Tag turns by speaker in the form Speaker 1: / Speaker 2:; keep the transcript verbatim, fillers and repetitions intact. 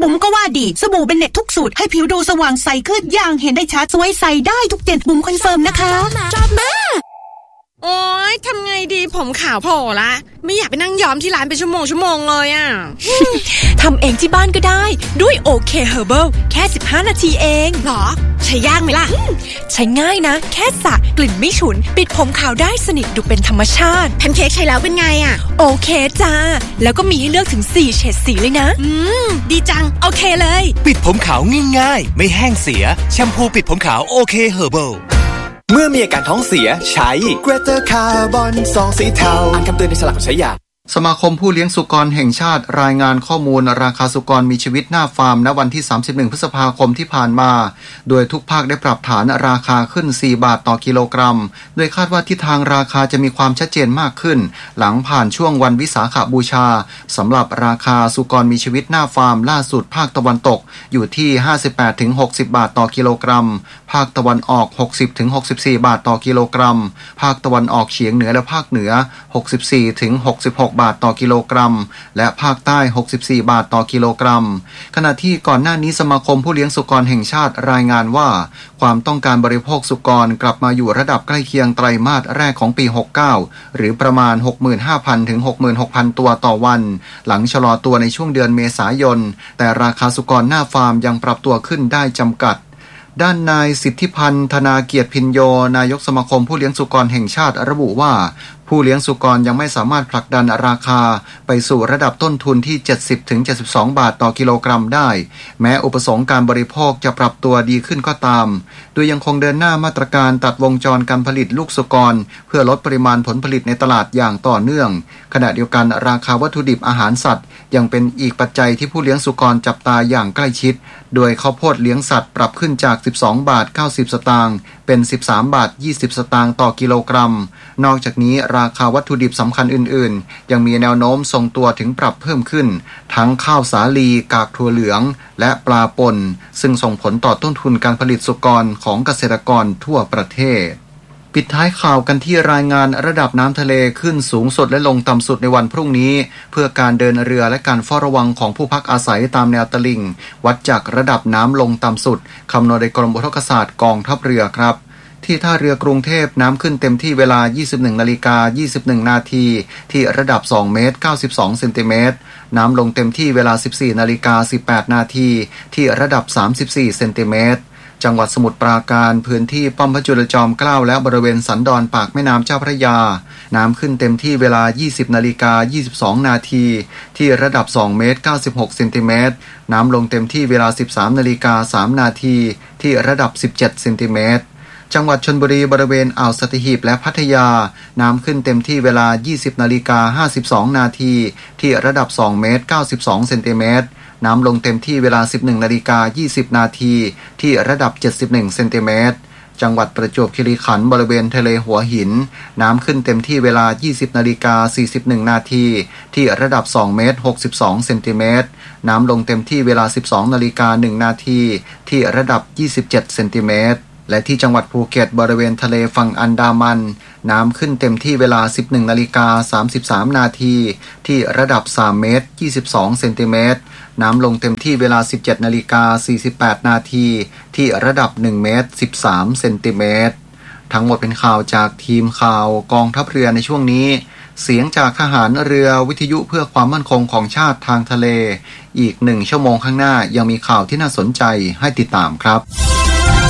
Speaker 1: บุ๋มก็ว่าดีสบู่เบนเน็ตทุกสูตรให้ผิวดูสว่างใสขึ้นอย่างเห็นได้ชัดสวยใสได้ทุกเย็นบุ๋มคอนเฟิร์มนะคะ
Speaker 2: ชอบมากโอ๊ยทำไงดีผมขาวโผล่ละไม่อยากไปนั่งย้อมที่ร้านเป็นชั่วโมงชั่วโมงเลยอ่ะ
Speaker 3: ทำเองที่บ้านก็ได้ด้วยโอเคเฮอร์เบิลแค่สิบห้านาทีเอง
Speaker 2: หรอใช้ยากไหมล่ะ
Speaker 3: ใช้ง่ายนะแค่สระกลิ่นไม่ฉุนปิดผมขาวได้สนิทดูเป็นธรรมชาติ
Speaker 2: แพนเค้กใช้แล้วเป็นไงอ่ะ
Speaker 3: โอเคจ้าแล้วก็มีให้เลือกถึงสี่เฉดสีเลยนะ
Speaker 2: อืมดีจังโอเคเลย
Speaker 4: ปิดผมขาวง่ายๆไม่แห้งเสียแชมพูปิดผมขาวโอเคเฮอร์เบิลเมื่อมีอาการท้องเสียใช้เกรเตอร์คาร์บอนซองสีเทาอ่านคำเตือนในฉลากใช้ยา
Speaker 5: สมาคมผู้เลี้ยงสุกรแห่งชาติรายงานข้อมูลราคาสุกรมีชีวิตหน้าฟาร์มณวันที่สามสิบเอ็ดพฤษภาคมที่ผ่านมาโดยทุกภาคได้ปรับฐานราคาขึ้นสี่บาทต่อกิโลกรัมโดยคาดว่าทิศทางราคาจะมีความชัดเจนมากขึ้นหลังผ่านช่วงวันวิสาขบูชาสำหรับราคาสุกรมีชีวิตหน้าฟาร์มล่าสุดภาคตะวันตกอยู่ที่ ห้าสิบแปดถึงหกสิบ บาทต่อกิโลกรัมภาคตะวันออก หกสิบถึงหกสิบสี่ บาทต่อกิโลกรัมภาคตะวันออกเฉียงเหนือและภาคเหนือ หกสิบสี่ถึงหกสิบหก บาทต่อกิโลกรัมและภาคใต้หกสิบสี่บาทต่อกิโลกรัมขณะที่ก่อนหน้านี้สมาคมผู้เลี้ยงสุกรแห่งชาติรายงานว่าความต้องการบริโภคสุกรกลับมาอยู่ระดับใกล้เคียงไตรมาสแรกของปีหกสิบเก้าหรือประมาณ หกหมื่นห้าพัน ถึง หกหมื่นหกพัน ตัวต่อวันหลังชะลอตัวในช่วงเดือนเมษายนแต่ราคาสุกรหน้าฟาร์มยังปรับตัวขึ้นได้จำกัดด้านนายสิทธิพันธ์ธนาเกียรติพินโยนายกสมาคมผู้เลี้ยงสุกรแห่งชาติระบุว่าผู้เลี้ยงสุกรยังไม่สามารถผลักดันราคาไปสู่ระดับต้นทุนที่ เจ็ดสิบถึงเจ็ดสิบสอง บาทต่อกิโลกรัมได้แม้อุปสงค์การบริโภคจะปรับตัวดีขึ้นก็ตามโดยยังคงเดินหน้ามาตรการตัดวงจรการผลิตลูกสุกรเพื่อลดปริมาณผลผลิตในตลาดอย่างต่อเนื่องขณะเดียวกันราคาวัตถุดิบอาหารสัตว์ยังเป็นอีกปัจจัยที่ผู้เลี้ยงสุกรจับตาอย่างใกล้ชิดโดยข้าวโพดเลี้ยงสัตว์ปรับขึ้นจากสิบสองบาทเก้าสิบสตางค์เป็นสิบสามบาทยี่สิบสตางค์ต่อกิโลกรัมนอกจากนี้ราคาวัตถุดิบสำคัญอื่นๆยังมีแนวโน้มทรงตัวถึงปรับเพิ่มขึ้นทั้งข้าวสาลีกากถั่วเหลืองและปลาป่นซึ่งส่งผลต่อต้นทุนการผลิตสุกรของเกษตรกรทั่วประเทศปิดท้ายข่าวกันที่รายงานระดับน้ำทะเลขึ้นสูงสุดและลงต่ำสุดในวันพรุ่งนี้เพื่อการเดินเรือและการเฝ้าระวังของผู้พักอาศัยตามแนวตลิ่งวัดจากระดับน้ำลงต่ำสุดคำนวณโดยกรมอุทกศาสตร์กองทัพเรือครับที่ท่าเรือกรุงเทพน้ำขึ้นเต็มที่เวลา ยี่สิบเอ็ดนาฬิกายี่สิบเอ็ดนาทีที่ระดับสองเมตรเก้าสิบสองเซนติเมตรน้ำลงเต็มที่เวลา สิบสี่นาฬิกาสิบแปดนาทีที่ระดับสามสิบสี่เซนติเมตรจังหวัดสมุทรปราการพื้นที่ป้อมพระจุลจอมเกล้าและบริเวณสันดอนปากแม่น้ำเจ้าพระยาน้ำขึ้นเต็มที่เวลา ยี่สิบนาฬิกายี่สิบสองนาทีที่ระดับสองเมตรเก้าสิบหกเซนติเมตรน้ำลงเต็มที่เวลา สิบสามนาฬิกาสามนาทีที่ระดับสิบเจ็ดเซนติเมตรจังหวัดชลบุรีบริเวณอ่าวสัตหีบและพัทยาน้ำขึ้นเต็มที่เวลา ยี่สิบนาฬิกาห้าสิบสองนาทีที่ระดับสองเมตรเก้าสิบสองเซนติเมตรน้ำลงเต็มที่เวลา สิบเอ็ดนาฬิกายี่สิบนาทีที่ระดับเจ็ดสิบเอ็ดเซนติเมตรจังหวัดประจวบคีรีขันธ์บริเวณทะเลหัวหินน้ำขึ้นเต็มที่เวลา ยี่สิบนาฬิกาสี่สิบเอ็ดนาทีที่ระดับสองเมตรหกสิบสองเซนติเมตรน้ำลงเต็มที่เวลา สิบสองนาฬิกาหนึ่งนาทีที่ระดับยี่สิบเจ็ดเซนติเมตรและที่จังหวัดภูเก็ตบริเวณทะเลฝั่งอันดามันน้ำขึ้นเต็มที่เวลา สิบเอ็ดนาฬิกาสามสิบสามนาทีที่ระดับสามเมตรยี่สิบสองเซนติเมตรน้ำลงเต็มที่เวลา สิบเจ็ดนาฬิกาสี่สิบแปดนาทีที่ระดับหนึ่งเมตรสิบสามเซนติเมตรทั้งหมดเป็นข่าวจากทีมข่าวกองทัพเรือในช่วงนี้เสียงจากทหารเรือวิทยุเพื่อความมั่นคงของชาติทางทะเลอีกหนึ่งชั่วโมงข้างหน้ายังมีข่าวที่น่าสนใจให้ติดตามครับ